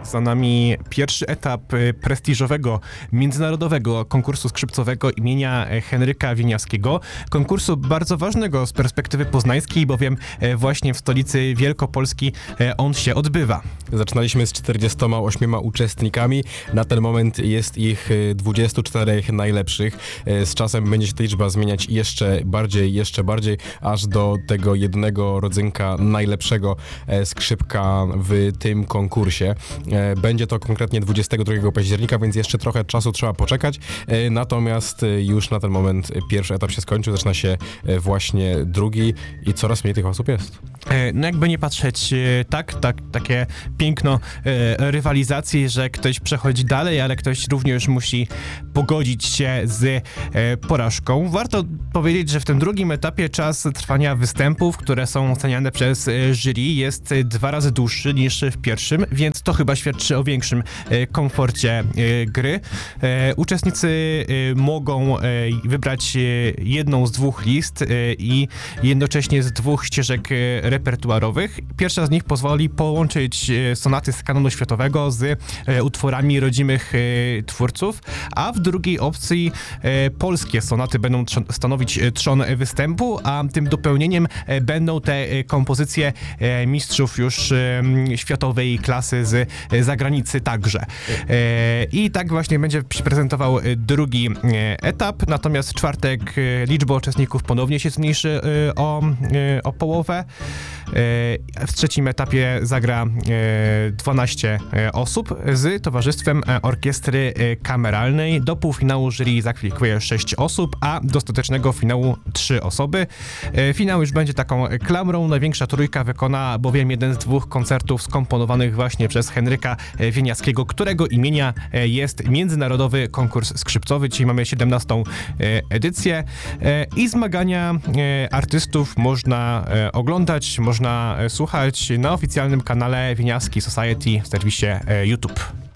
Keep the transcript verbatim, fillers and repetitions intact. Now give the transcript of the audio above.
Za nami pierwszy etap e, prestiżowego, międzynarodowego konkursu skrzypcowego imienia e, Henryka Wieniawskiego. Konkursu bardzo ważnego z perspektywy poznańskiej, bowiem e, właśnie w stolicy Wielkopolski e, on się odbywa. Zaczynaliśmy z czterdziestoma ośmioma uczestnikami. Na ten moment jest ich dwudziestu czterech najlepszych. Z czasem będzie się ta liczba zmieniać jeszcze bardziej, jeszcze bardziej, aż do tego jednego rodzynka najlepszego skrzypka w tym konkursie. Będzie to konkretnie dwudziestego drugiego października, więc jeszcze trochę czasu trzeba poczekać. Natomiast już na ten moment pierwszy etap się skończył, zaczyna się właśnie drugi i coraz mniej tych osób jest. No jakby nie patrzeć, tak, tak, takie piękno e, rywalizacji, że ktoś przechodzi dalej, ale ktoś również musi pogodzić się z e, porażką. Warto powiedzieć, że w tym drugim etapie czas trwania występów, które są oceniane przez e, jury, jest dwa razy dłuższy niż w pierwszym, więc to chyba świadczy o większym e, komforcie e, gry. E, uczestnicy e, mogą e, wybrać e, jedną z dwóch list e, i jednocześnie z dwóch ścieżek e, repertuarowych. Pierwsza z nich pozwoli połączyć e, sonaty z kanonu światowego z e, utworami rodzimych e, twórców, a w drugiej opcji e, polskie sonaty będą tr- stanowić e, trzon występu, a tym dopełnieniem e, będą te e, kompozycje e, mistrzów już e, światowej klasy z e, zagranicy także. E, I tak właśnie będzie się prezentował e, drugi e, etap, natomiast w czwartek e, liczba uczestników ponownie się zmniejszy e, o, e, o połowę. E, w trzecim etapie zagra e, dwanaście osób z towarzystwem orkiestry kameralnej. Do półfinału jury zakwalifikuje sześć osób, a do ostatecznego finału trzy osoby. Finał już będzie taką klamrą. Największa trójka wykona bowiem jeden z dwóch koncertów skomponowanych właśnie przez Henryka Wieniawskiego, którego imienia jest międzynarodowy konkurs skrzypcowy. Dzisiaj mamy siedemnastą edycję i zmagania artystów można oglądać, można słuchać na oficjalnym kanale Wieniawski Society w serwisie YouTube.